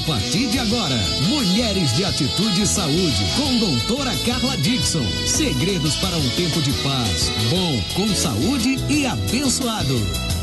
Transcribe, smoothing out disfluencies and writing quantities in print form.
partir de agora, Mulheres de Atitude e Saúde, com doutora Carla Dixon. Segredos para um tempo de paz, bom, com saúde e abençoado.